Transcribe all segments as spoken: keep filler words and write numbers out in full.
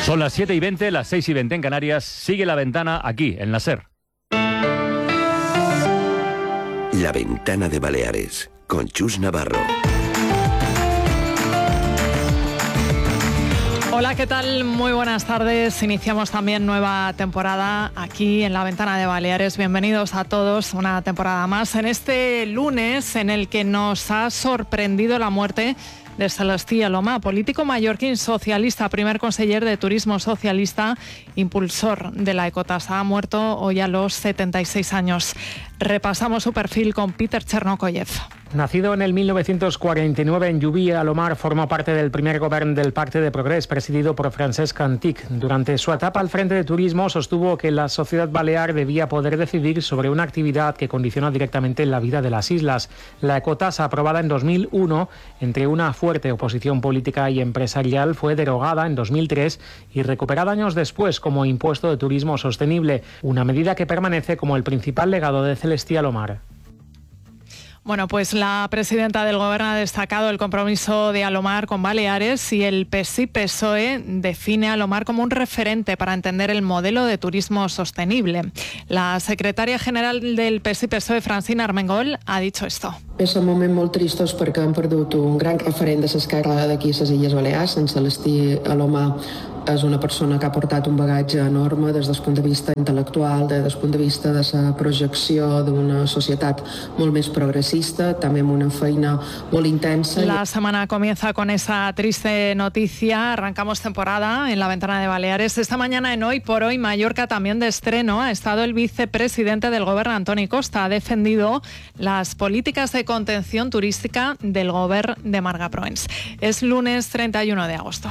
Son las siete y veinte, las seis y veinte en Canarias. Sigue La Ventana aquí, en la SER. La Ventana de Baleares, con Chus Navarro. Hola, ¿qué tal? Muy buenas tardes. Iniciamos también nueva temporada aquí en La Ventana de Baleares. Bienvenidos a todos, una temporada más en este lunes en el que nos ha sorprendido la muerte de Celestí Alomà, político mallorquín socialista, primer conseller de Turismo socialista, impulsor de la ecotasa. Ha muerto hoy a los setenta y seis años. Repasamos su perfil con Peter Chernokoyev. Nacido en el mil novecientos cuarenta y nueve en Llubí, Alomar formó parte del primer gobierno del Pacte de Progrés, presidido por Francesc Antich. Durante su etapa al frente de Turismo, sostuvo que la sociedad balear debía poder decidir sobre una actividad que condiciona directamente la vida de las islas. La ecotasa, aprobada en dos mil uno, entre una fuerte oposición política y empresarial, fue derogada en dos mil tres y recuperada años después como impuesto de turismo sostenible, una medida que permanece como el principal legado de Celestí Alomar. Bueno, pues la presidenta del Gobierno ha destacado el compromiso de Alomar con Baleares y el P S I P S O E define a Alomar como un referente para entender el modelo de turismo sostenible. La secretaria general del P S I P S O E, Francina Armengol, ha dicho esto. Són moments molt tristos perquè hem perdut un gran referent de l'esquerra d'aquí a les Illes Balears. En Celestí Alomà és una persona que ha portat un bagatge enorme des del punt de vista intel·lectual, des del punt de vista de la projecció d'una societat molt més progressista, també amb una feina molt intensa. La semana comienza con esa triste noticia. Arrancamos temporada en La Ventana de Baleares. Esta mañana en Hoy por Hoy Mallorca, también de estreno, ha estado el vicepresidente del Gobierno, Antoni Costa. Ha defendido las políticas de contención turística del Gobierno de Marga Proens. Es lunes treinta y uno de agosto.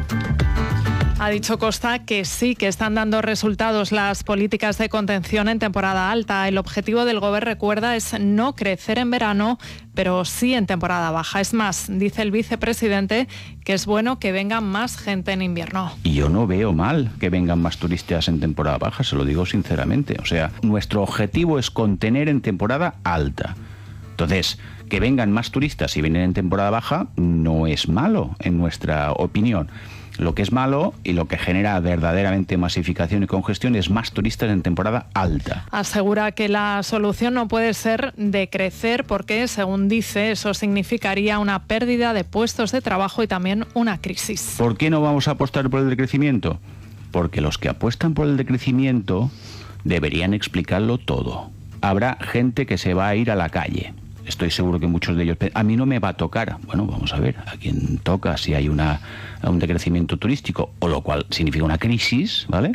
Ha dicho Costa que sí, que están dando resultados las políticas de contención en temporada alta. El objetivo del Gobierno, recuerda, es no crecer en verano, pero sí en temporada baja. Es más, dice el vicepresidente, que es bueno que venga más gente en invierno. Y yo no veo mal que vengan más turistas en temporada baja, se lo digo sinceramente. O sea, nuestro objetivo es contener en temporada alta. Entonces, que vengan más turistas y vienen en temporada baja no es malo, en nuestra opinión. Lo que es malo y lo que genera verdaderamente masificación y congestión es más turistas en temporada alta. Asegura que la solución no puede ser decrecer porque, según dice, eso significaría una pérdida de puestos de trabajo y también una crisis. ¿Por qué no vamos a apostar por el decrecimiento? Porque los que apuestan por el decrecimiento deberían explicarlo todo. Habrá gente que se va a ir a la calle. Estoy seguro que muchos de ellos... A mí no me va a tocar. Bueno, vamos a ver a quién toca, si hay una, un decrecimiento turístico, o lo cual significa una crisis, ¿vale?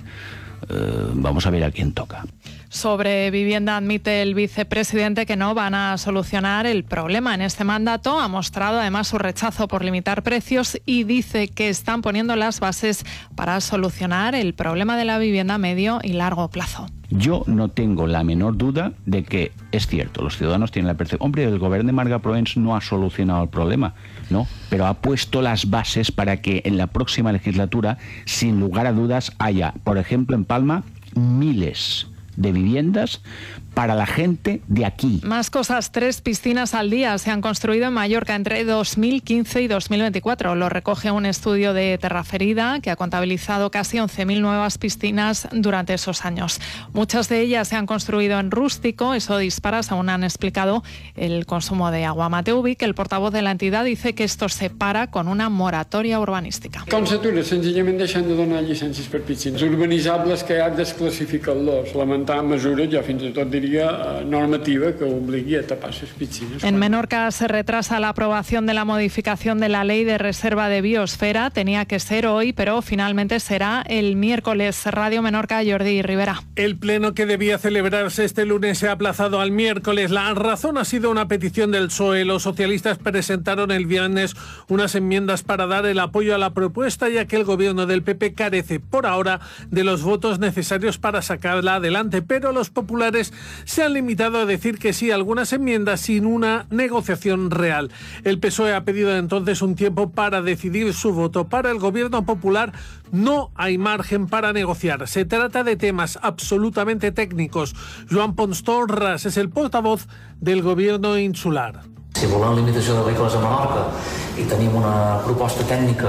Uh, vamos a ver a quién toca. Sobre vivienda, admite el vicepresidente que no van a solucionar el problema en este mandato. Ha mostrado además su rechazo por limitar precios y dice que están poniendo las bases para solucionar el problema de la vivienda a medio y largo plazo. Yo no tengo la menor duda de que es cierto, los ciudadanos tienen la percepción, hombre, el gobierno de Marga Proens no ha solucionado el problema, no, pero ha puesto las bases para que en la próxima legislatura, sin lugar a dudas, haya, por ejemplo, en Palma, miles de viviendas para la gente de aquí. Más cosas, tres piscinas al día se han construido en Mallorca entre dos mil quince y dos mil veinticuatro. Lo recoge un estudio de Terraferida que ha contabilizado casi once mil nuevas piscinas durante esos años. Muchas de ellas se han construido en rústico, eso dispara, según han explicado, el consumo de agua. Mateu Vic, el portavoz de la entidad, dice que esto se para con una moratoria urbanística. Com s'atura? Senzillament deixant de donar llicències per piscines urbanitzables que ha desclassificat-los. Lamentar mesures, jo fins i tot diria normativa que obligui a tapar sus piscinas. En Menorca se retrasa la aprobación de la modificación de la ley de reserva de biosfera. Tenía que ser hoy, pero finalmente será el miércoles. Radio Menorca, Jordi Rivera. El pleno que debía celebrarse este lunes se ha aplazado al miércoles. La razón ha sido una petición del P S O E. Los socialistas presentaron el viernes unas enmiendas para dar el apoyo a la propuesta, ya que el gobierno del P P carece por ahora de los votos necesarios para sacarla adelante, pero los populares se han limitado a decir que sí a algunas enmiendas sin una negociación real. El P S O E ha pedido entonces un tiempo para decidir su voto. Para el Gobierno Popular no hay margen para negociar. Se trata de temas absolutamente técnicos. Joan Pons Torres es el portavoz del Gobierno insular. Si volem limitació de vehicles a Menorca i tenim una proposta tècnica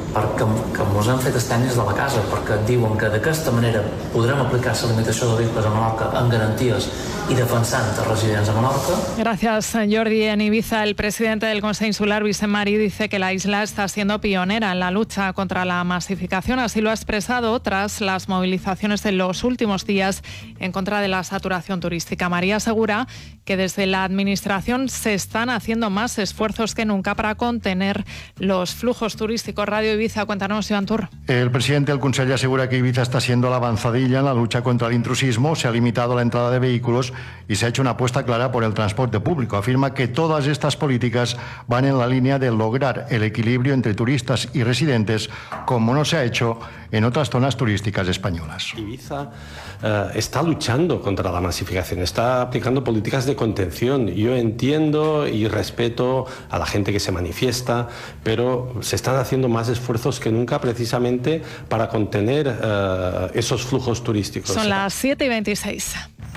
perquè que mos han fet els tècnics de la casa, perquè diuen que d'aquesta manera podrem aplicar la limitació de vehicles a Menorca amb garanties y defensant a residents a Menorca. Gracias, Jordi. En Ibiza, el presidente del Consejo Insular, Vicent Marí, dice que la isla está siendo pionera en la lucha contra la masificación. Así lo ha expresado tras las movilizaciones de los últimos días en contra de la saturación turística. María asegura que desde la Administración se están haciendo más esfuerzos que nunca para contener los flujos turísticos. Radio Ibiza, cuéntanos, Joan Tur. El presidente del Consejo asegura que Ibiza está siendo la avanzadilla en la lucha contra el intrusismo. Se ha limitado la entrada de vehículos y se ha hecho una apuesta clara por el transporte público. Afirma que todas estas políticas van en la línea de lograr el equilibrio entre turistas y residentes, como no se ha hecho en otras zonas turísticas españolas. Ibiza eh, está luchando contra la masificación, está aplicando políticas de contención. Yo entiendo y respeto a la gente que se manifiesta, pero se están haciendo más esfuerzos que nunca precisamente para contener eh, esos flujos turísticos. Son las siete y veintiséis.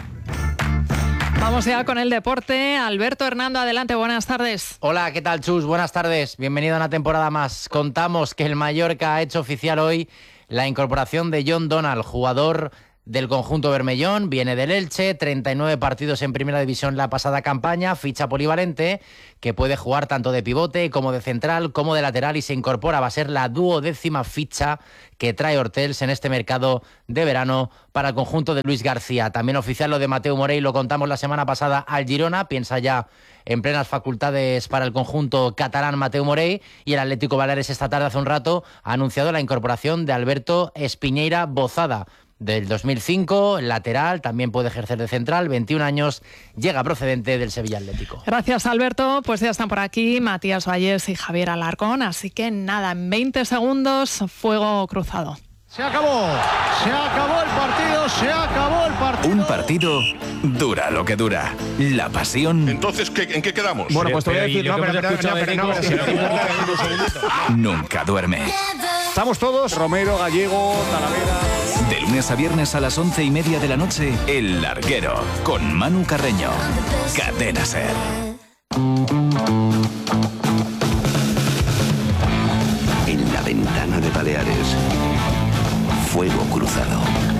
Vamos ya con el deporte. Alberto Hernando, adelante, buenas tardes. Hola, ¿qué tal, Chus? Buenas tardes. Bienvenido a una temporada más. Contamos que el Mallorca ha hecho oficial hoy la incorporación de John Donald, jugador del conjunto bermellón, viene del Elche, treinta y nueve partidos en primera división la pasada campaña, ficha polivalente, que puede jugar tanto de pivote como de central como de lateral y se incorpora, va a ser la duodécima ficha que trae Hortels en este mercado de verano para el conjunto de Luis García. También oficial lo de Mateu Morey, lo contamos la semana pasada al Girona, piensa ya en plenas facultades para el conjunto catalán Mateu Morey, y el Atlético Baleares esta tarde hace un rato ha anunciado la incorporación de Alberto Espiñeira Bozada, del dos mil cinco, lateral, también puede ejercer de central, veintiún años, llega procedente del Sevilla Atlético. Gracias, Alberto. Pues ya están por aquí Matías Valles y Javier Alarcón, así que nada, en veinte segundos, fuego cruzado. Se acabó, se acabó el partido, se acabó el partido. Un partido dura lo que dura. La pasión. Entonces, ¿qué, ¿en qué quedamos? Bueno, pues te voy a decir, no, pero, pero, no, pero, no, pero, nunca duerme. Estamos todos. Romero, Gallego, Talavera. De lunes a viernes a las once y media de la noche, El Larguero, con Manu Carreño. Cadena Ser. En la ventana de Baleares, fuego cruzado.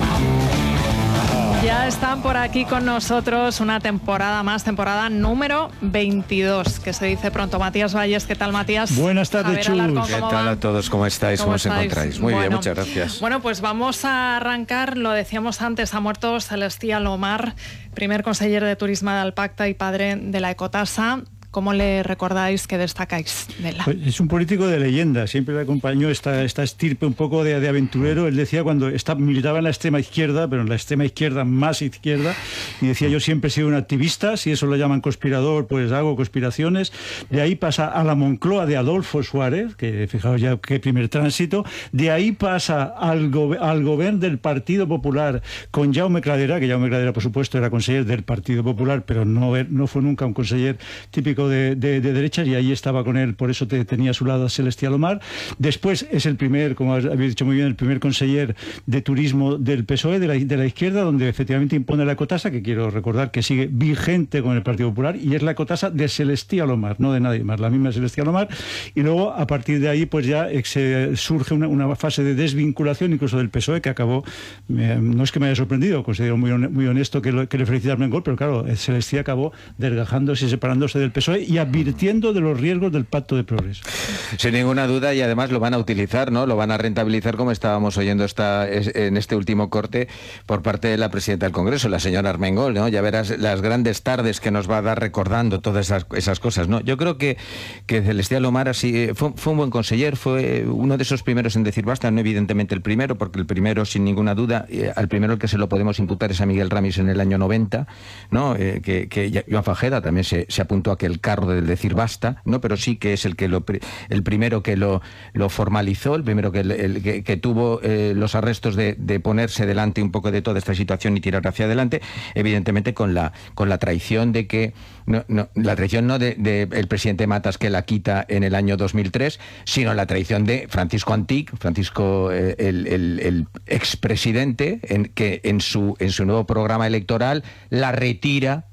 Ya están por aquí con nosotros una temporada más, temporada número veintidós, que se dice pronto. Matías Valles, ¿qué tal, Matías? Buenas tardes, Chus. Alarcón, ¿Qué tal va? a todos? ¿Cómo estáis? ¿Cómo, ¿Cómo os estáis? encontráis? Muy bueno, bien, muchas gracias. Bueno, pues vamos a arrancar, lo decíamos antes, ha muerto Celestial Omar, primer conseller de Turisme del Pacte y padre de la Ecotasa. ¿Cómo le recordáis, que destacáis de él? Pues es un político de leyenda, siempre le acompañó esta, esta estirpe un poco de, de aventurero. Él decía, cuando está, militaba en la extrema izquierda, pero en la extrema izquierda más izquierda, y decía, yo siempre he sido un activista, si eso lo llaman conspirador, pues hago conspiraciones. De ahí pasa a la Moncloa de Adolfo Suárez, que fijaos ya qué primer tránsito. De ahí pasa al, go al gobierno del Partido Popular con Jaume Cladera, que Jaume Cladera, por supuesto, era conseller del Partido Popular, pero no, no fue nunca un conseller típico De, de, de derechas, y ahí estaba con él, por eso te, tenía a su lado a Celestial Omar. Después es el primer, como habéis dicho muy bien, el primer conseller de turismo del P S O E, de la, de la izquierda, donde efectivamente impone la ecotasa, que quiero recordar que sigue vigente con el Partido Popular, y es la ecotasa de Celestial Omar, no de nadie más, la misma Celestial Omar. Y luego, a partir de ahí, pues ya se, surge una, una fase de desvinculación incluso del P S O E, que acabó, eh, no es que me haya sorprendido, considero muy, muy honesto que, lo, que le felicite a Armengol, pero claro, Celestial acabó desgajándose y separándose del P S O E y advirtiendo de los riesgos del Pacto de Progreso. Sin ninguna duda, y además lo van a utilizar, ¿no? Lo van a rentabilizar, como estábamos oyendo esta, en este último corte por parte de la presidenta del Congreso, la señora Armengol, ¿no? Ya verás las grandes tardes que nos va a dar recordando todas esas, esas cosas, ¿no? Yo creo que, que Celestial Omar así, fue, fue un buen conseller, fue uno de esos primeros en decir basta, no evidentemente el primero, porque el primero, sin ninguna duda, eh, al primero el que se lo podemos imputar es a Miguel Ramis en el año noventa, ¿no? Eh, que, que Joan Fajeda también se, se apuntó a aquel carro del decir basta, no, pero sí que es el que lo, el primero que lo, lo formalizó, el primero que, el, que, que tuvo eh, los arrestos de, de ponerse delante un poco de toda esta situación y tirar hacia adelante, evidentemente con la con la traición de que no, no, la traición no de, de el presidente Matas, que la quita en el año dos mil tres, sino la traición de Francisco Antich, Francisco eh, el, el, el expresidente, en, que en su en su nuevo programa electoral la retira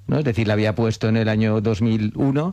¿no? Es decir, la había puesto en el año dos mil uno,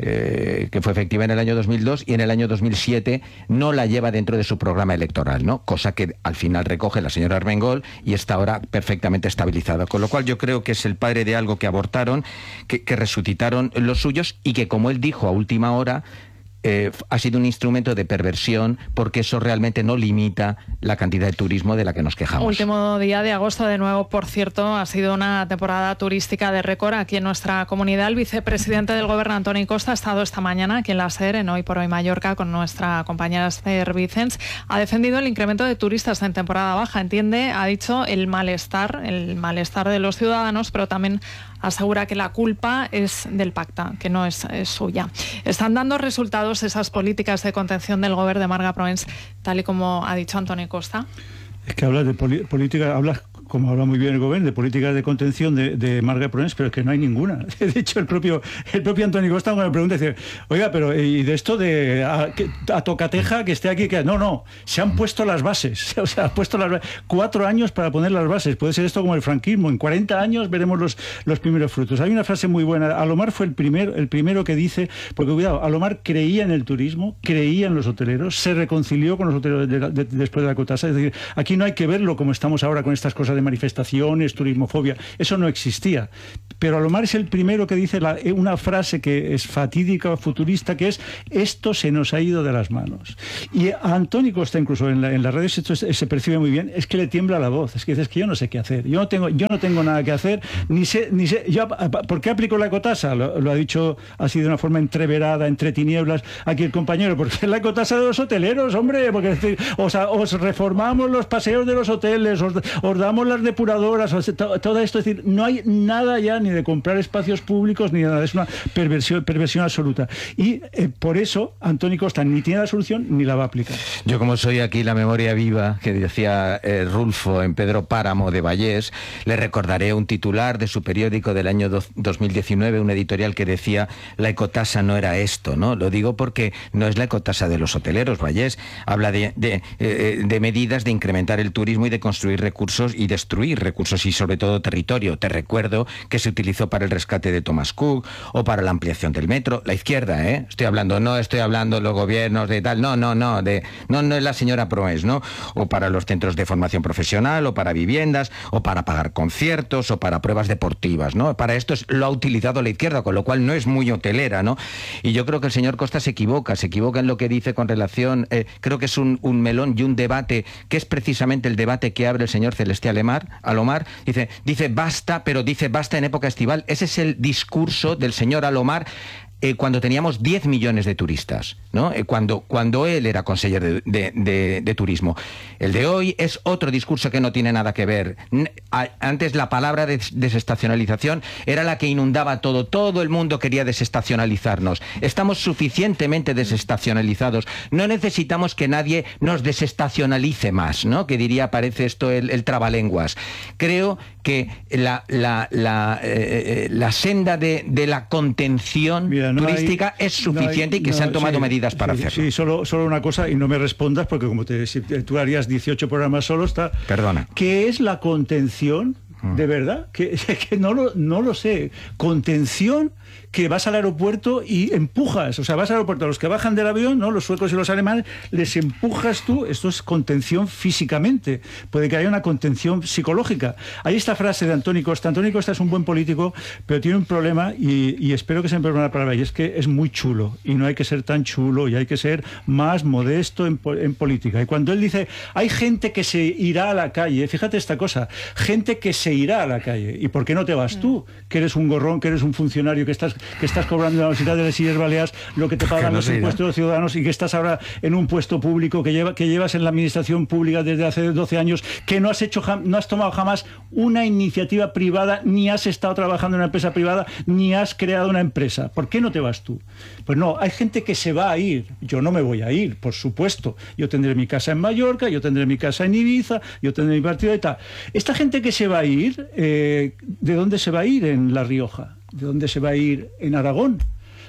eh, que fue efectiva en el año dos mil dos, y en el año dos mil siete no la lleva dentro de su programa electoral, ¿no? Cosa que al final recoge la señora Armengol y está ahora perfectamente estabilizada. Con lo cual yo creo que es el padre de algo que abortaron, que, que resucitaron los suyos y que, como él dijo a última hora, Eh, ha sido un instrumento de perversión, porque eso realmente no limita la cantidad de turismo de la que nos quejamos. Último día de agosto, de nuevo, por cierto, ha sido una temporada turística de récord aquí en nuestra comunidad. El vicepresidente del Gobierno, Antoni Costa, ha estado esta mañana aquí en la SER, en Hoy por Hoy Mallorca, con nuestra compañera Esther Vicens. Ha defendido el incremento de turistas en temporada baja. Entiende, ha dicho, el malestar, el malestar de los ciudadanos, pero también asegura que la culpa es del pacta, que no es, es suya. Están dando resultados esas políticas de contención del Gobierno de Marga Proens, tal y como ha dicho Antoni Costa. Es que hablas de política, hablas, como habla muy bien el gobierno, de políticas de contención de, de Marga Proens, pero es que no hay ninguna. De hecho, el propio el propio Antoni Costa, cuando le pregunta, dice, oiga, pero ¿y de esto de a, a tocateja que esté aquí? Que no, no, se han puesto las bases. O sea, han puesto las cuatro años para poner las bases. Puede ser esto como el franquismo. En cuarenta años veremos los, los primeros frutos. Hay una frase muy buena. Alomar fue el primero, el primero que dice, porque cuidado, Alomar creía en el turismo, creía en los hoteleros, se reconcilió con los hoteleros de, de, de, después de la ecotasa. Es decir, aquí no hay que verlo como estamos ahora con estas cosas de manifestaciones, turismofobia, eso no existía. Pero Alomar es el primero que dice la, una frase que es fatídica, futurista, que es: esto se nos ha ido de las manos. Y a Antoni Costa, incluso en, la, en las redes, esto se, se percibe muy bien, es que le tiembla la voz, es que dices que yo no sé qué hacer, yo no tengo, yo no tengo nada que hacer, ni sé, ni sé, yo, ¿por qué aplico la ecotasa? Lo, lo ha dicho así de una forma entreverada, entre tinieblas, aquí el compañero, porque es la ecotasa de los hoteleros, hombre, porque es decir, o sea, os reformamos los paseos de los hoteles, os, os damos las depuradoras, os, to, todo esto, es decir, no hay nada ya ni de comprar espacios públicos ni nada, es una perversión, perversión absoluta. Y eh, por eso Antoni Costa ni tiene la solución ni la va a aplicar. Yo, como soy aquí la memoria viva que decía eh, Rulfo en Pedro Páramo de Vallés, le recordaré un titular de su periódico del año do, dos mil diecinueve, un editorial que decía: la ecotasa no era esto, ¿no? Lo digo porque no es la ecotasa de los hoteleros. Vallés habla de, de, eh, de medidas de incrementar el turismo y de construir recursos y destruir recursos y sobre todo territorio. Te recuerdo que se utilizó para el rescate de Thomas Cook o para la ampliación del metro. La izquierda, ¿eh? Estoy hablando, no estoy hablando de los gobiernos de tal, no, no, no, de, no, no es la señora Proens, ¿no? O para los centros de formación profesional, o para viviendas, o para pagar conciertos, o para pruebas deportivas, ¿no? Para esto es, lo ha utilizado la izquierda, con lo cual no es muy hotelera, ¿no? Y yo creo que el señor Costa se equivoca, se equivoca en lo que dice con relación, eh, creo que es un, un melón y un debate, que es precisamente el debate que abre el señor Celestial Alomar. Dice, dice basta, pero dice basta en época estival. Ese es el discurso del señor Alomar eh, cuando teníamos diez millones de turistas, ¿no? Eh, cuando, cuando él era consejero de, de, de, de turismo. El de hoy es otro discurso que no tiene nada que ver. A, antes la palabra de desestacionalización era la que inundaba todo. Todo el mundo quería desestacionalizarnos. Estamos suficientemente desestacionalizados. No necesitamos que nadie nos desestacionalice más, ¿no? Que diría, parece esto el, el trabalenguas. Creo que la, la, la, eh, la senda de, de la contención Mira, no turística hay, es suficiente no hay, y que no, se han tomado sí, medidas para sí, hacerlo. Sí, solo, solo una cosa, y no me respondas porque como te, si tú harías dieciocho programas solo, está... Perdona. ¿Qué es la contención? ¿De verdad? Que, que no, lo, no lo sé. Contención, que vas al aeropuerto y empujas, o sea, vas al aeropuerto, a los que bajan del avión, ¿no? Los suecos y los alemanes, les empujas tú. Esto es contención físicamente. Puede que haya una contención psicológica. Hay esta frase de Antoni Costa. Antoni Costa es un buen político, pero tiene un problema, y, y espero que se me perdone la palabra, y es que es muy chulo, y no hay que ser tan chulo, y hay que ser más modesto en, en política. Y cuando él dice, hay gente que se irá a la calle, fíjate esta cosa, gente que se irá a la calle, ¿y por qué no te vas tú? Que eres un gorrón, que eres un funcionario, que estás que estás cobrando en la Universidad de las Islas Baleares lo que te pagan no los impuestos de los ciudadanos, y que estás ahora en un puesto público, que, lleva, que llevas en la administración pública desde hace doce años, que no has hecho, no has tomado jamás una iniciativa privada, ni has estado trabajando en una empresa privada, ni has creado una empresa. ¿Por qué no te vas tú? Pues no, hay gente que se va a ir. Yo no me voy a ir, por supuesto. Yo tendré mi casa en Mallorca, yo tendré mi casa en Ibiza, yo tendré mi partido y tal. Esta gente que se va a ir, eh, ¿de dónde se va a ir en La Rioja? ¿De dónde se va a ir en Aragón?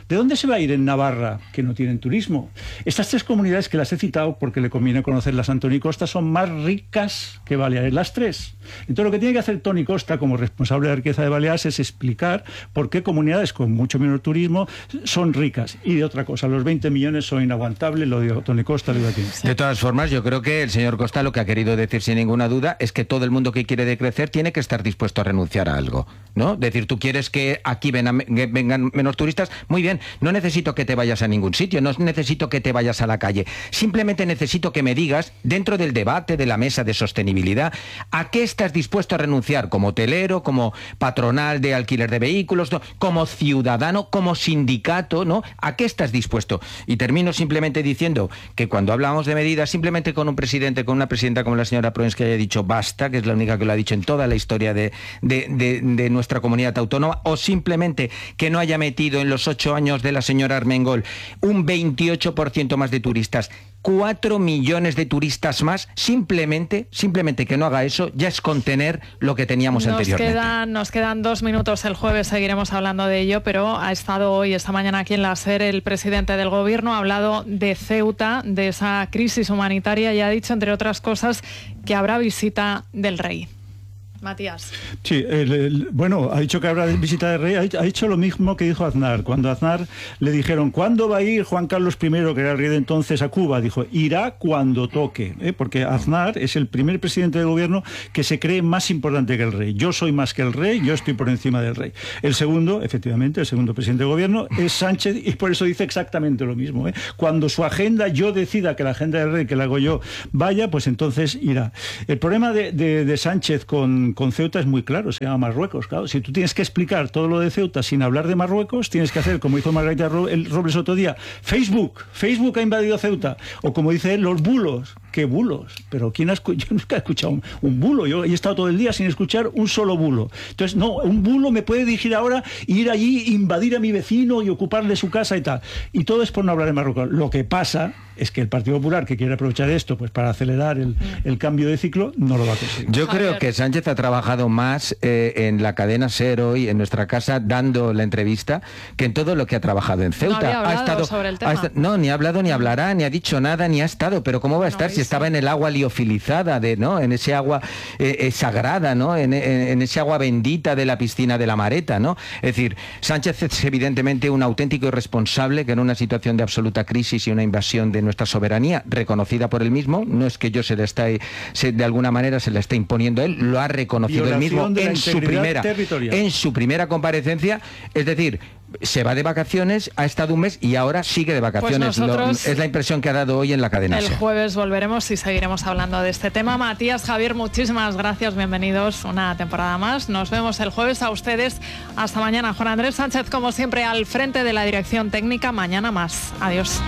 ¿De dónde se va a ir en Navarra, que no tienen turismo? Estas tres comunidades que las he citado, porque le conviene conocerlas a Antoni Costa, son más ricas que Baleares, las tres. Entonces lo que tiene que hacer Toni Costa, como responsable de la riqueza de Baleares, es explicar por qué comunidades con mucho menor turismo son ricas. Y de otra cosa, los veinte millones son inaguantables, lo digo Toni Costa, lo digo aquí. De todas formas, yo creo que el señor Costa lo que ha querido decir sin ninguna duda es que todo el mundo que quiere decrecer tiene que estar dispuesto a renunciar a algo, ¿no? Es decir, tú quieres que aquí vengan, vengan menos turistas, muy bien, no necesito que te vayas a ningún sitio, no necesito que te vayas a la calle, simplemente necesito que me digas, dentro del debate de la mesa de sostenibilidad, a qué estás dispuesto a renunciar como hotelero, como patronal de alquiler de vehículos, ¿no? Como ciudadano, como sindicato, ¿no? ¿A qué estás dispuesto? Y termino simplemente diciendo que cuando hablamos de medidas, simplemente con un presidente, con una presidenta como la señora Proens, que haya dicho basta, que es la única que lo ha dicho en toda la historia de, de, de, de nuestra comunidad autónoma, o simplemente que no haya metido en los ocho años de la señora Armengol un veintiocho por ciento más de turistas, cuatro millones de turistas más, simplemente, simplemente que no haga eso, ya es contener lo que teníamos nos anteriormente. Quedan, nos quedan dos minutos, el jueves seguiremos hablando de ello, pero ha estado hoy, esta mañana aquí en la SER, el presidente del gobierno, ha hablado de Ceuta, de esa crisis humanitaria, y ha dicho, entre otras cosas, que habrá visita del rey. Matías. Sí, el, el, bueno, ha dicho que habrá visita de rey, ha, ha dicho lo mismo que dijo Aznar. Cuando Aznar le dijeron, ¿cuándo va a ir Juan Carlos primero, que era el rey de entonces, a Cuba? Dijo, irá cuando toque, ¿eh? Porque Aznar es el primer presidente de gobierno que se cree más importante que el rey. Yo soy más que el rey, yo estoy por encima del rey. El segundo, efectivamente, el segundo presidente de gobierno es Sánchez, y por eso dice exactamente lo mismo, ¿eh? Cuando su agenda, yo decida que la agenda del rey, que la hago yo, vaya, pues entonces irá. El problema de, de, de Sánchez con con Ceuta es muy claro, se llama Marruecos. Claro, si tú tienes que explicar todo lo de Ceuta sin hablar de Marruecos, tienes que hacer, como hizo Margarita Robles otro día, Facebook, Facebook ha invadido Ceuta, o como dice él, los bulos. ¿Qué bulos? Pero ¿quién ha escuchado? Yo nunca he escuchado un, un bulo. Yo he estado todo el día sin escuchar un solo bulo. Entonces, no, un bulo me puede dirigir ahora, ir allí, invadir a mi vecino y ocuparle su casa y tal. Y todo es por no hablar de Marruecos. Lo que pasa es que el Partido Popular, que quiere aprovechar esto pues para acelerar el, el cambio de ciclo, no lo va a conseguir. Yo creo que Sánchez ha trabajado más eh, en la cadena SER hoy, en nuestra casa, dando la entrevista, que en todo lo que ha trabajado en Ceuta. No había hablado ha estado, sobre el tema. Ha estado, no, ni ha hablado, ni hablará, ni ha dicho nada, ni ha estado. Pero ¿cómo va a estar no, si estaba en el agua liofilizada, de, ¿no? En ese agua eh, eh, sagrada, ¿no? En, en, en ese agua bendita de la piscina de la Mareta, ¿no? Es decir, Sánchez es evidentemente un auténtico irresponsable que en una situación de absoluta crisis y una invasión de nuestra soberanía, reconocida por él mismo, no es que yo se le esté, se, de alguna manera se le esté imponiendo a él, lo ha reconocido él mismo en su primera en su primera comparecencia, es decir, se va de vacaciones, ha estado un mes y ahora sigue de vacaciones. Pues nosotros, lo, es la impresión que ha dado hoy en la cadena. El SER. Jueves volveremos y seguiremos hablando de este tema. Matías, Javier, muchísimas gracias, bienvenidos una temporada más. Nos vemos el jueves, a ustedes. Hasta mañana. Juan Andrés Sánchez, como siempre, al frente de la dirección técnica. Mañana más. Adiós.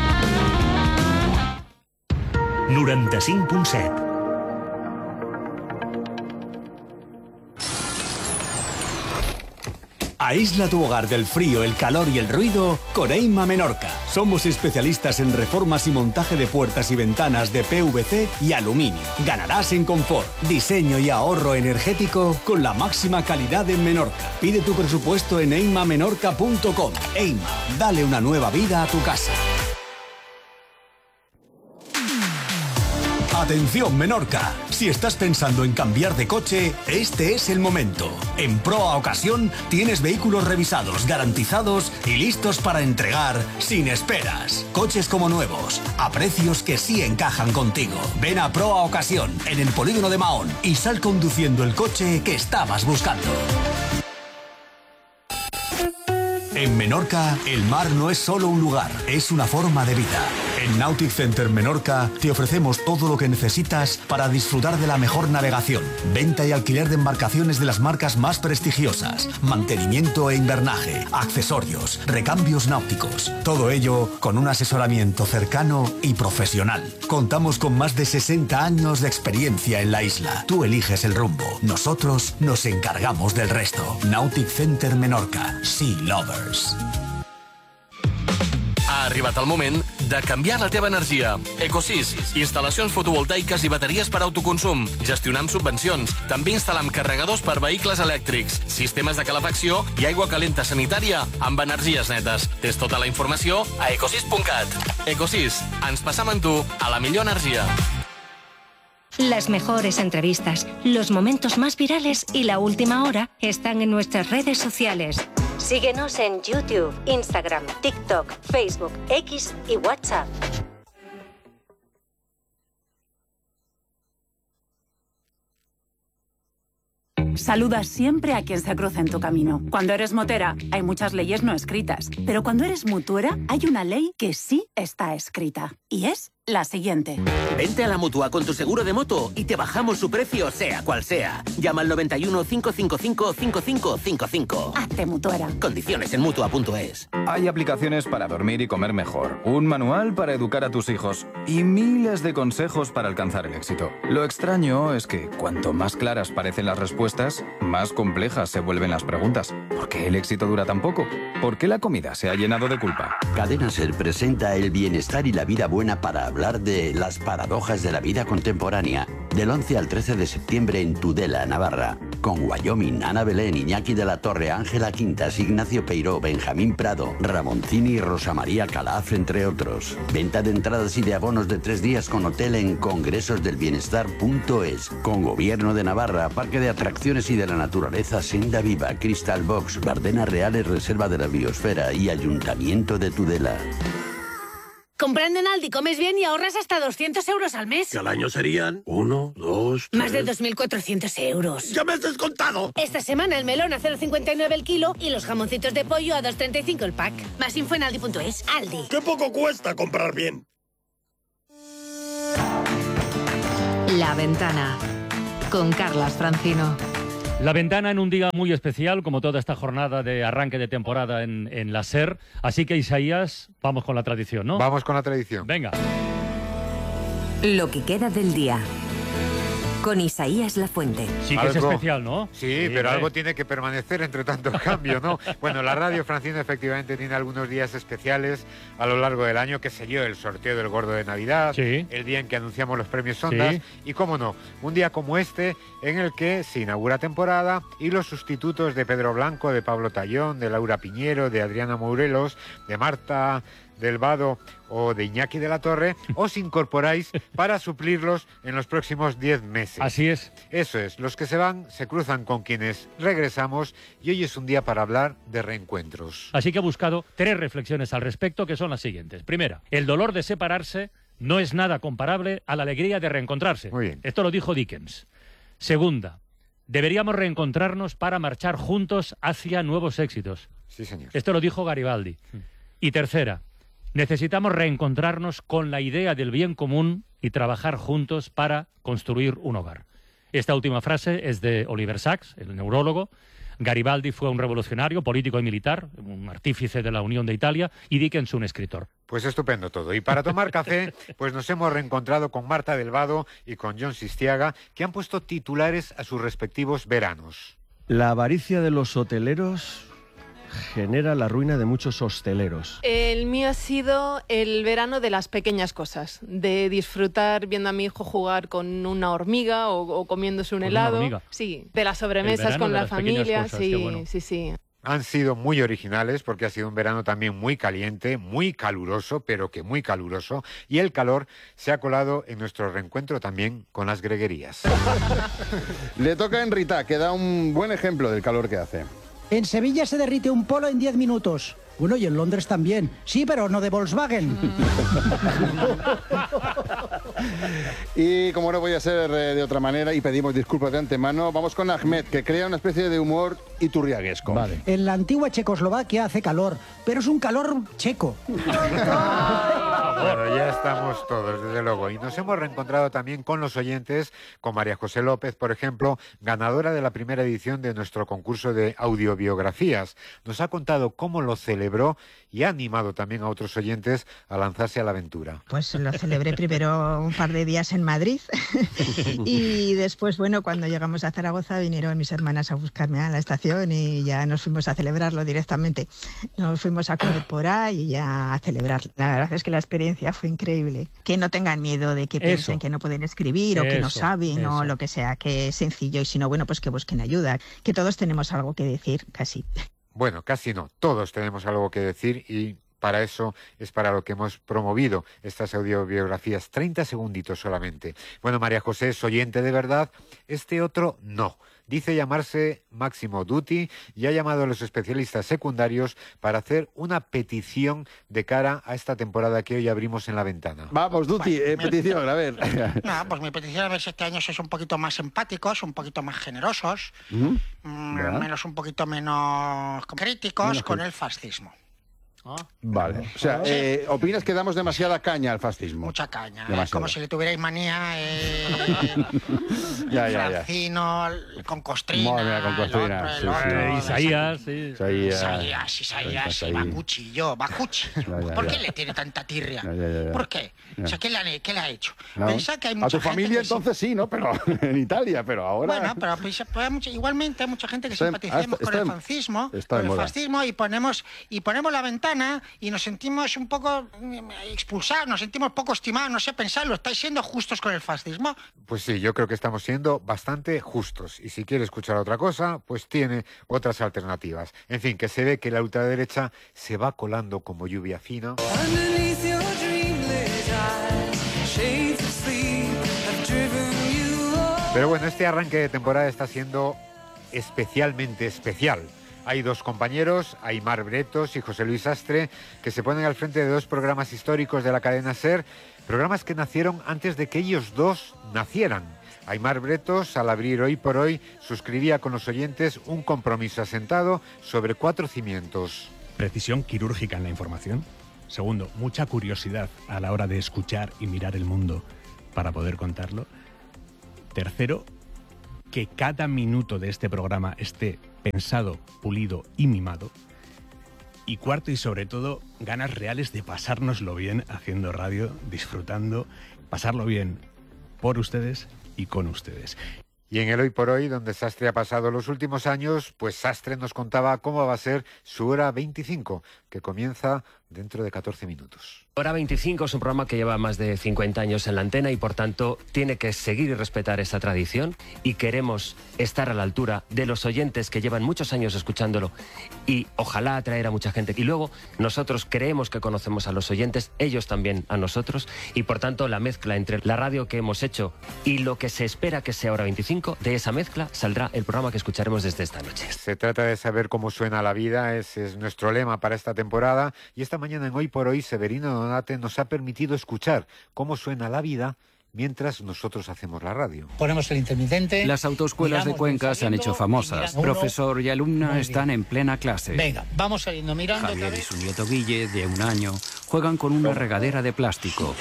noranta-cinc punt set. Aísla tu hogar del frío, el calor y el ruido con Eima Menorca. Somos especialistas en reformas y montaje de puertas y ventanas de P V C y aluminio. Ganarás en confort, diseño y ahorro energético con la máxima calidad en Menorca. Pide tu presupuesto en eima menorca punto com. Eima, dale una nueva vida a tu casa. Atención Menorca, si estás pensando en cambiar de coche, este es el momento. En Proa Ocasión tienes vehículos revisados, garantizados y listos para entregar sin esperas. Coches como nuevos, a precios que sí encajan contigo. Ven a Proa Ocasión, en el polígono de Mahón, y sal conduciendo el coche que estabas buscando. En Menorca, el mar no es solo un lugar, es una forma de vida. En Nautic Center Menorca te ofrecemos todo lo que necesitas para disfrutar de la mejor navegación, venta y alquiler de embarcaciones de las marcas más prestigiosas, mantenimiento e invernaje, accesorios, recambios náuticos. Todo ello con un asesoramiento cercano y profesional. Contamos con más de sesenta años de experiencia en la isla. Tú eliges el rumbo, nosotros nos encargamos del resto. Nautic Center Menorca, Sea Lovers. Ha arribat el moment de canviar la teva energia. Ecosys, instal·lacions fotovoltaiques i bateries per autoconsum. Gestionar amb subvencions. També instal·lar carregadors per vehicles elèctrics, sistemes de calefacció i aigua calenta sanitària amb energies netes. Tens tota la informació a ecosys punt cat. Ecosys, ens passam amb tu a la millor energia. Las mejores entrevistas, los momentos más virales y la última hora están en nuestras redes sociales. Síguenos en YouTube, Instagram, TikTok, Facebook, X y WhatsApp. Saluda siempre a quien se cruce en tu camino. Cuando eres motera, hay muchas leyes no escritas. Pero cuando eres mutuera, hay una ley que sí está escrita. Y es la siguiente. Vente a la Mutua con tu seguro de moto y te bajamos su precio, sea cual sea. Llama al noventa y uno, cinco cinco cinco, cinco cinco cinco cinco. Hazte mutuera. Condiciones en mutua punto es. Hay aplicaciones para dormir y comer mejor, un manual para educar a tus hijos y miles de consejos para alcanzar el éxito. Lo extraño es que cuanto más claras parecen las respuestas, más complejas se vuelven las preguntas. ¿Por qué el éxito dura tan poco? ¿Por qué la comida se ha llenado de culpa? Cadena Ser presenta el bienestar y la vida buena para hablar de las paradojas de la vida contemporánea. Del once al trece de septiembre en Tudela, Navarra. Con Wyoming, Ana Belén, Iñaki de la Torre, Ángela Quintas, Ignacio Peiró, Benjamín Prado, Ramoncini y Rosa María Calaf, entre otros. Venta de entradas y de abonos de tres días con hotel en congresos del bienestar punto es. Con Gobierno de Navarra, Parque de Atracciones y de la Naturaleza Senda Viva, Crystal Box, Bardenas Reales, Reserva de la Biosfera y Ayuntamiento de Tudela. Comprando en Aldi comes bien y ahorras hasta doscientos euros al mes. Que al año serían uno, dos, tres... Más de dos mil cuatrocientos euros. ¡Ya me has descontado! Esta semana el melón a cero coma cincuenta y nueve el kilo y los jamoncitos de pollo a dos coma treinta y cinco el pack. Más info en aldi punto es. Aldi. ¡Qué poco cuesta comprar bien! La Ventana, con Carlas Francino. La Ventana en un día muy especial, como toda esta jornada de arranque de temporada en, en la SER. Así que, Isaías, vamos con la tradición, ¿no? Vamos con la tradición. Venga. Lo que queda del día. Con Isaías Lafuente. Sí que es especial, ¿no? Sí, sí pero eh. algo tiene que permanecer entre tanto cambio, ¿no? Bueno, la radio Francino efectivamente tiene algunos días especiales a lo largo del año, que se dio el sorteo del Gordo de Navidad, sí. el día en que anunciamos los premios Ondas, sí. y cómo no, un día como este en el que se inaugura temporada y los sustitutos de Pedro Blanco, de Pablo Tallón, de Laura Piñero, de Adriana Morelos, de Marta del Vado o de Iñaki de la Torre, os incorporáis para suplirlos en los próximos diez meses. Así es. Eso es, los que se van se cruzan con quienes regresamos y hoy es un día para hablar de reencuentros. Así que he buscado tres reflexiones al respecto que son las siguientes. Primera, el dolor de separarse no es nada comparable a la alegría de reencontrarse. Muy bien. Esto lo dijo Dickens. Segunda, deberíamos reencontrarnos para marchar juntos hacia nuevos éxitos. Sí, señor. Esto lo dijo Garibaldi. Y tercera, necesitamos reencontrarnos con la idea del bien común y trabajar juntos para construir un hogar. Esta última frase es de Oliver Sacks, el neurólogo. Garibaldi fue un revolucionario, político y militar, un artífice de la Unión de Italia, y Dickens un escritor. Pues estupendo todo. Y para tomar café, pues nos hemos reencontrado con Marta del Vado y con John Sistiaga, que han puesto titulares a sus respectivos veranos. La avaricia de los hoteleros genera la ruina de muchos hosteleros. El mío ha sido el verano de las pequeñas cosas, de disfrutar viendo a mi hijo jugar con una hormiga o, o comiéndose un ¿Con helado. una hormiga? Sí, de las sobremesas con la familia. Cosas, sí, bueno. sí, sí. Han sido muy originales porque ha sido un verano también muy caliente, muy caluroso, pero que muy caluroso, y el calor se ha colado en nuestro reencuentro también con las greguerías. Le toca a Enrita, que da un buen ejemplo del calor que hace. En Sevilla se derrite un polo en diez minutos. Bueno, y en Londres también. Sí, pero no de Volkswagen. Y como no voy a ser eh, de otra manera, y pedimos disculpas de antemano, vamos con Ahmed, que crea una especie de humor iturriaguesco. Vale. En la antigua Checoslovaquia hace calor, pero es un calor checo. Bueno, ya estamos todos, desde luego. Y nos hemos reencontrado también con los oyentes, con María José López, por ejemplo, ganadora de la primera edición de nuestro concurso de audiobiografías. Nos ha contado cómo lo celebró celebró y ha animado también a otros oyentes a lanzarse a la aventura. Pues lo celebré primero un par de días en Madrid y después, bueno, cuando llegamos a Zaragoza vinieron mis hermanas a buscarme a la estación y ya nos fuimos a celebrarlo directamente. Nos fuimos a comer por ahí y ya a celebrar. La verdad es que la experiencia fue increíble. Que no tengan miedo de que piensen Eso. que no pueden escribir o Eso, que no saben eso. o lo que sea, que es sencillo y si no, bueno, pues que busquen ayuda. Que todos tenemos algo que decir, casi. Bueno, casi no, todos tenemos algo que decir y para eso es para lo que hemos promovido estas audiobiografías. treinta segunditos solamente. Bueno, María José es oyente de verdad, este otro no. Dice llamarse Máximo Dutti y ha llamado a los especialistas secundarios para hacer una petición de cara a esta temporada que hoy abrimos en La Ventana. Vamos, Dutti, eh, petición, a ver. No, pues mi petición es ver si este año sois un poquito más empáticos, un poquito más generosos, ¿Mm? mm, ¿Ya? menos un poquito menos críticos Menos con críticos. el fascismo. Vale. O sea, eh, ¿opinas que damos demasiada caña al fascismo? Mucha caña, ¿eh? Demasiada. Como si le tuvierais manía eh, Ya, ya, ya. Francino, con Costrina, Madre mía, con Costrina, el otro, el sí, otro, sí. el Isaías, sí. Isaías. Isaías, Isaías, Isaías. y Bakuchi, y yo, Bakuchi. ya, ¿Por ya. qué le tiene tanta tirria? Ya, ya, ya, ya. ¿Por qué? Ya. O sea, ¿qué le, ha- qué le ha hecho? No. Pensad que hay A mucha tu gente familia que sí- entonces sí, ¿no? Pero en Italia, pero ahora... Bueno, pero pues, pues hay mucha- igualmente hay mucha gente que Está en- simpaticemos ah, está- con está el en- fascismo, está con de el moda. fascismo y ponemos y ponemos la ventana y nos sentimos un poco mm, expulsados, nos sentimos poco estimados, no sé, pensarlo, ¿estáis siendo justos con el fascismo? Pues sí, yo creo que estamos siendo bastante justos. Y si quiere escuchar otra cosa, pues tiene otras alternativas. En fin, que se ve que la ultraderecha se va colando como lluvia fina. Pero bueno, este arranque de temporada está siendo especialmente especial. Hay dos compañeros, Aimar Bretos y José Luis Astre, que se ponen al frente de dos programas históricos de la cadena SER, programas que nacieron antes de que ellos dos nacieran. Aimar Bretos, al abrir Hoy por Hoy, suscribía con los oyentes un compromiso asentado sobre cuatro cimientos. Precisión quirúrgica en la información. Segundo, mucha curiosidad a la hora de escuchar y mirar el mundo para poder contarlo. Tercero, que cada minuto de este programa esté pensado, pulido y mimado. Y cuarto y sobre todo, ganas reales de pasárnoslo bien haciendo radio, disfrutando, pasarlo bien por ustedes y con ustedes. Y en el Hoy por Hoy, donde Sastre ha pasado los últimos años, pues Sastre nos contaba cómo va a ser su hora veinticinco, que comienza dentro de catorce minutos. Hora veinticinco es un programa que lleva más de cincuenta años en la antena y por tanto tiene que seguir y respetar esa tradición y queremos estar a la altura de los oyentes que llevan muchos años escuchándolo y ojalá atraer a mucha gente. Y luego nosotros creemos que conocemos a los oyentes, ellos también a nosotros y por tanto la mezcla entre la radio que hemos hecho y lo que se espera que sea Hora veinticinco, de esa mezcla saldrá el programa que escucharemos desde esta noche. Se trata de saber cómo suena la vida, ese es nuestro lema para esta temporada. Y esta mañana en Hoy por Hoy, Severino Donate nos ha permitido escuchar cómo suena la vida mientras nosotros hacemos la radio. Ponemos el intermitente. Las autoescuelas de Cuenca se han hecho famosas. uno. Profesor y alumna Muy están en plena clase. Venga, vamos saliendo mirando. otra Javier y vez. su nieto Guille, de un año, juegan con una regadera de plástico.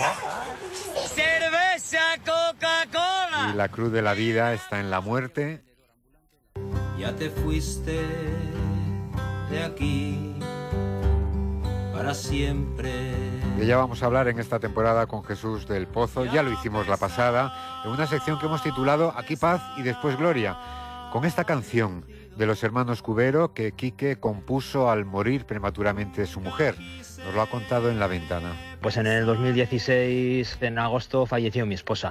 ¡Cerveza Coca-Cola! Y la cruz de la vida está en la muerte. Ya te fuiste de aquí para siempre. De ella vamos a hablar en esta temporada con Jesús del Pozo. Ya lo hicimos la pasada, en una sección que hemos titulado Aquí paz y después gloria, con esta canción de los hermanos Cubero que Quique compuso al morir prematuramente su mujer. Nos lo ha contado en La Ventana. Pues en el dos mil dieciséis, en agosto, falleció mi esposa.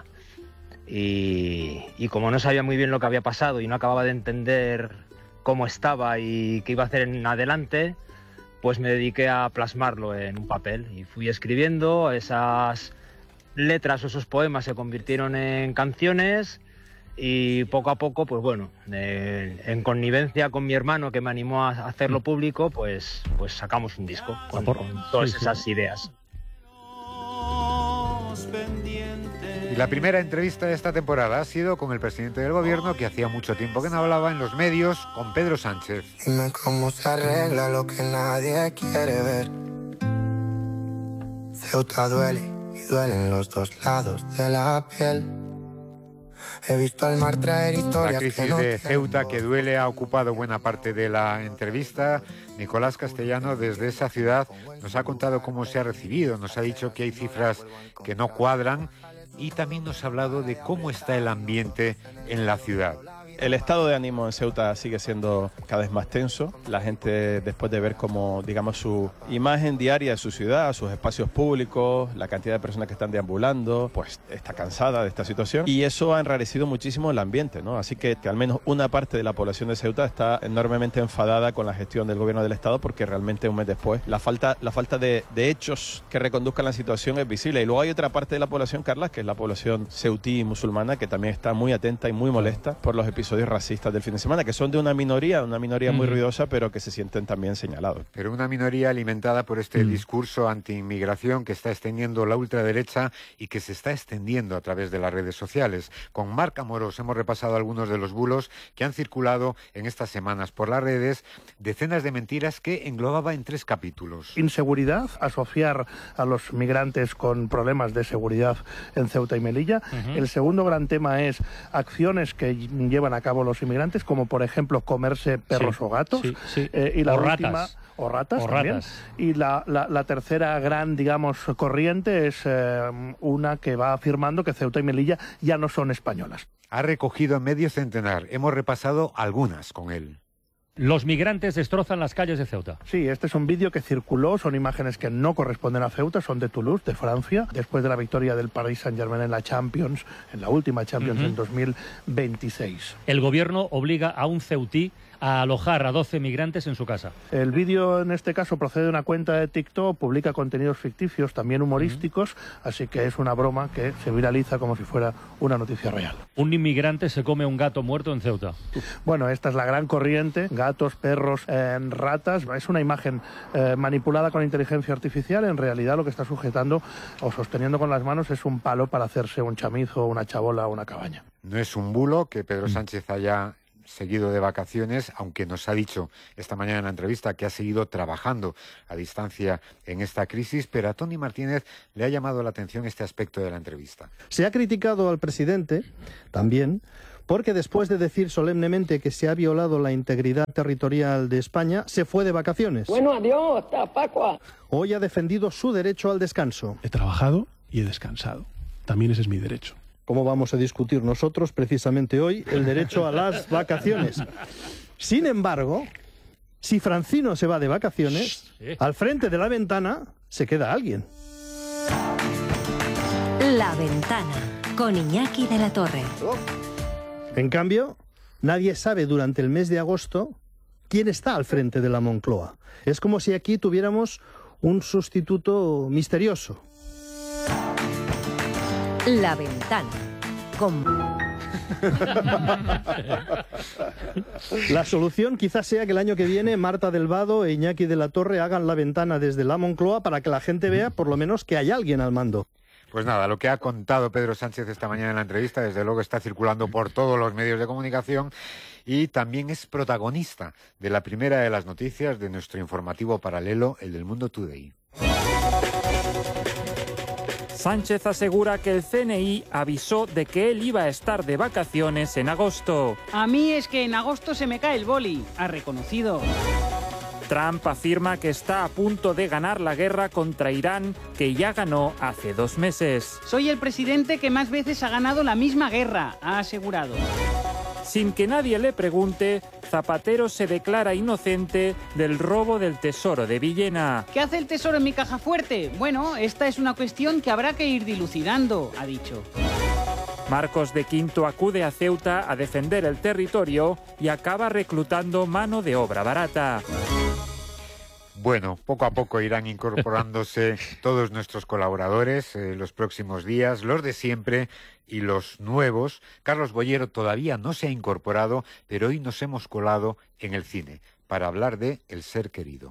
Y, y como no sabía muy bien lo que había pasado y no acababa de entender cómo estaba y qué iba a hacer en adelante, pues me dediqué a plasmarlo en un papel. Y fui escribiendo, esas letras o esos poemas se convirtieron en canciones y poco a poco, pues bueno, eh, en connivencia con mi hermano que me animó a hacerlo público, pues, pues sacamos un disco con, con todas Sí, sí. esas ideas. Y la primera entrevista de esta temporada ha sido con el presidente del gobierno, que hacía mucho tiempo que no hablaba en los medios, con Pedro Sánchez. Dime cómo se arregla lo que nadie quiere ver. Ceuta duele y duelen los dos lados de la piel. He visto al mar traer historias. La crisis que no de Ceuta, que duele, ha ocupado buena parte de la entrevista. Nicolás Castellano, desde esa ciudad, nos ha contado cómo se ha recibido, nos ha dicho que hay cifras que no cuadran y también nos ha hablado de cómo está el ambiente en la ciudad. El estado de ánimo en Ceuta sigue siendo cada vez más tenso. La gente, después de ver cómo, digamos, su imagen diaria de su ciudad, sus espacios públicos, la cantidad de personas que están deambulando, pues está cansada de esta situación. Y eso ha enrarecido muchísimo el ambiente, ¿no? Así que, que al menos una parte de la población de Ceuta está enormemente enfadada con la gestión del gobierno del estado, porque realmente un mes después la falta, la falta de, de hechos que reconduzcan la situación es visible. Y luego hay otra parte de la población, Carlas, que es la población ceutí y musulmana, que también está muy atenta y muy molesta por los episodios episodios racistas del fin de semana, que son de una minoría, una minoría muy ruidosa, pero que se sienten también señalados. Pero una minoría alimentada por este mm. discurso anti-inmigración que está extendiendo la ultraderecha y que se está extendiendo a través de las redes sociales. Con Marc Amorós hemos repasado algunos de los bulos que han circulado en estas semanas por las redes, decenas de mentiras que englobaba en tres capítulos. Inseguridad, asociar a los migrantes con problemas de seguridad en Ceuta y Melilla. Uh-huh. El segundo gran tema es acciones que llevan a cabo los inmigrantes, como por ejemplo comerse perros sí, o gatos. Sí, sí. Eh, y la o última, ratas. O ratas o también. Ratas. Y la, la, la tercera gran, digamos, corriente es eh, una que va afirmando que Ceuta y Melilla ya no son españolas. Ha recogido medio centenar. Hemos repasado algunas con él. Los migrantes destrozan las calles de Ceuta. Sí, este es un vídeo que circuló, son imágenes que no corresponden a Ceuta, son de Toulouse, de Francia, después de la victoria del Paris Saint-Germain en la Champions, en la última Champions uh-huh. en dos mil veintiséis. El gobierno obliga a un ceutí a alojar a doce migrantes en su casa. El vídeo en este caso procede de una cuenta de TikTok, publica contenidos ficticios, también humorísticos, uh-huh. así que es una broma que se viraliza como si fuera una noticia real. Un inmigrante se come un gato muerto en Ceuta. Bueno, esta es la gran corriente, gatos, perros, eh, ratas, es una imagen eh, manipulada con inteligencia artificial, en realidad lo que está sujetando o sosteniendo con las manos es un palo para hacerse un chamizo, una chabola o una cabaña. No es un bulo que Pedro Sánchez haya seguido de vacaciones, aunque nos ha dicho esta mañana en la entrevista que ha seguido trabajando a distancia en esta crisis, pero a Tony Martínez le ha llamado la atención este aspecto de la entrevista. Se ha criticado al presidente también porque después de decir solemnemente que se ha violado la integridad territorial de España, se fue de vacaciones. Bueno, adiós, hasta Pascua. Hoy ha defendido su derecho al descanso. He trabajado y he descansado. También ese es mi derecho. ¿Cómo vamos a discutir nosotros precisamente hoy el derecho a las vacaciones? Sin embargo, si Francino se va de vacaciones, al frente de la ventana se queda alguien. La Ventana, con Iñaki de la Torre. En cambio, nadie sabe durante el mes de agosto quién está al frente de la Moncloa. Es como si aquí tuviéramos un sustituto misterioso. La Ventana, con... La solución quizás sea que el año que viene Marta del Vado e Iñaki de la Torre hagan La Ventana desde la Moncloa para que la gente vea por lo menos que hay alguien al mando. Pues nada, lo que ha contado Pedro Sánchez esta mañana en la entrevista, desde luego está circulando por todos los medios de comunicación y también es protagonista de la primera de las noticias de nuestro informativo paralelo, el del Mundo Today. Sánchez asegura que el C N I avisó de que él iba a estar de vacaciones en agosto. A mí es que en agosto se me cae el boli, ha reconocido. Trump afirma que está a punto de ganar la guerra contra Irán, que ya ganó hace dos meses. Soy el presidente que más veces ha ganado la misma guerra, ha asegurado. Sin que nadie le pregunte, Zapatero se declara inocente del robo del tesoro de Villena. ¿Qué hace el tesoro en mi caja fuerte? Bueno, esta es una cuestión que habrá que ir dilucidando, ha dicho. Marcos de Quinto acude a Ceuta a defender el territorio y acaba reclutando mano de obra barata. Bueno, poco a poco irán incorporándose todos nuestros colaboradores eh, los próximos días, los de siempre y los nuevos. Carlos Bollero todavía no se ha incorporado, pero hoy nos hemos colado en el cine para hablar de El ser querido.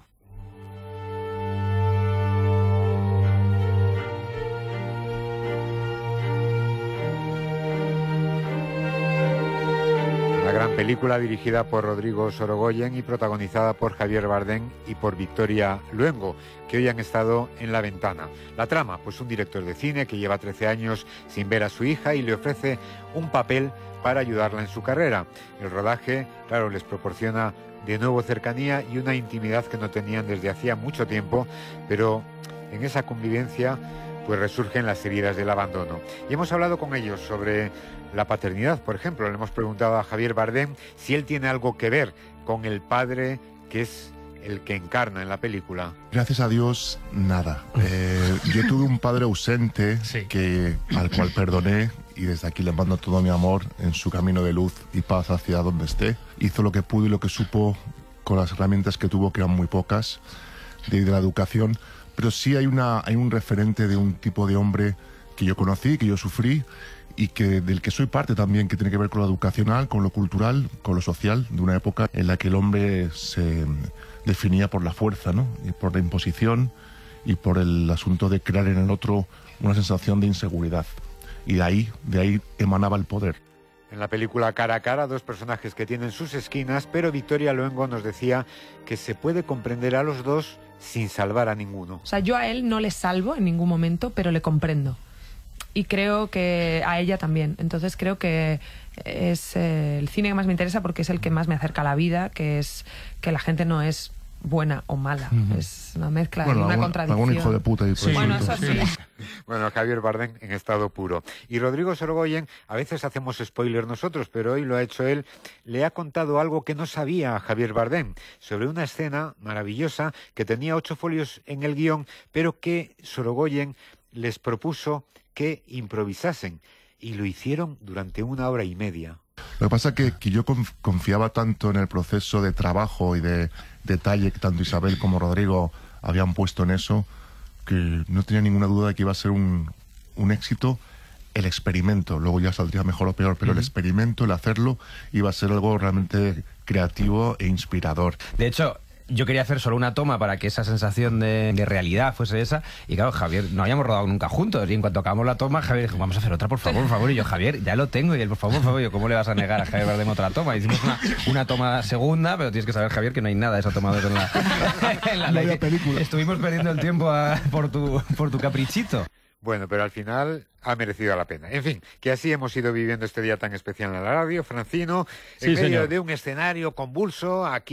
Una gran película dirigida por Rodrigo Sorogoyen y protagonizada por Javier Bardem y por Victoria Luengo, que hoy han estado en La Ventana. La trama, pues un director de cine que lleva trece años sin ver a su hija y le ofrece un papel para ayudarla en su carrera. El rodaje, claro, les proporciona de nuevo cercanía y una intimidad que no tenían desde hacía mucho tiempo, pero en esa convivencia pues resurgen las heridas del abandono. Y hemos hablado con ellos sobre la paternidad, por ejemplo. Le hemos preguntado a Javier Bardem si él tiene algo que ver con el padre que es el que encarna en la película. Gracias a Dios, nada. Eh, yo tuve un padre ausente sí. que, al cual perdoné, y desde aquí le mando todo mi amor en su camino de luz y paz hacia donde esté. Hizo lo que pudo y lo que supo con las herramientas que tuvo, que eran muy pocas, de, de la educación. Pero sí hay, una, hay un referente de un tipo de hombre que yo conocí, que yo sufrí, y que del que soy parte también, que tiene que ver con lo educacional, con lo cultural, con lo social, de una época en la que el hombre se definía por la fuerza, ¿no? Y por la imposición y por el asunto de crear en el otro una sensación de inseguridad. Y de ahí, de ahí emanaba el poder. En la película Cara a Cara, dos personajes que tienen sus esquinas, pero Victoria Luengo nos decía que se puede comprender a los dos sin salvar a ninguno. O sea, yo a él no le salvo en ningún momento, pero le comprendo. Y creo que a ella también. Entonces creo que es eh, el cine que más me interesa porque es el que más me acerca a la vida, que es que la gente no es buena o mala. Uh-huh. Es una mezcla, bueno, y una algún, contradicción. Algún hijo de puta y todo sí. Bueno, eso sí. Bueno, Javier Bardem en estado puro. Y Rodrigo Sorogoyen, a veces hacemos spoiler nosotros, pero hoy lo ha hecho él, le ha contado algo que no sabía a Javier Bardem, sobre una escena maravillosa que tenía ocho folios en el guión, pero que Sorogoyen les propuso que improvisasen, y lo hicieron durante una hora y media. Lo que pasa es que, que yo confiaba tanto en el proceso de trabajo y de detalle que tanto Isabel como Rodrigo habían puesto en eso, que no tenía ninguna duda de que iba a ser un, un éxito el experimento. Luego ya saldría mejor o peor, pero uh-huh. el experimento, el hacerlo, iba a ser algo realmente creativo e inspirador. De hecho, yo quería hacer solo una toma para que esa sensación de, de realidad fuese esa. Y claro, Javier, no habíamos rodado nunca juntos. Y en cuanto acabamos la toma, Javier dijo, vamos a hacer otra, por favor, por favor. Y yo, Javier, ya lo tengo. Y él, por favor, por favor. Y yo, ¿cómo le vas a negar a Javier Bardem otra toma? Hicimos una, una toma segunda, pero tienes que saber, Javier, que no hay nada de eso tomado en la, en la ley. Película. Estuvimos perdiendo el tiempo a, por, tu, por tu caprichito. Bueno, pero al final ha merecido la pena. En fin, que así hemos ido viviendo este día tan especial en la radio, Francino, en sí, medio señor. de un escenario convulso, aquí